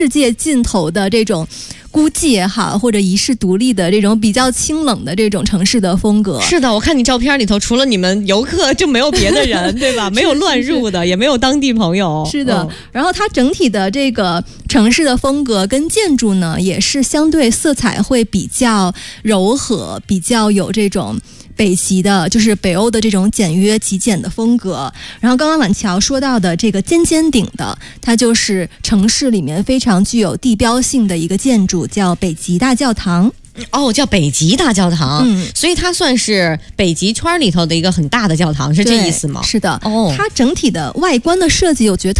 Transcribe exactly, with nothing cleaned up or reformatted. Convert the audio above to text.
世界尽头的这种孤寂也好，或者遗世独立的这种比较清冷的这种城市的风格。 是的，我看你照片里头，除了你们游客就没有别的人，对吧？没有乱入的，也没有当地朋友。 是的、嗯，然后它整体的这个城市的风格跟建筑呢，也是相对色彩会比较柔和，比较有这种北极的，就是北欧的这种简约极简的风格。然后刚刚婉乔说到的这个尖尖顶的，它就是城市里面非常具有地标性的一个建筑，叫北极大教堂。 哦，叫北极大教堂，嗯，所以它算是北极圈里头的一个很大的教堂，是这意思吗？ 是的，哦，它整体的外观的设计，我觉得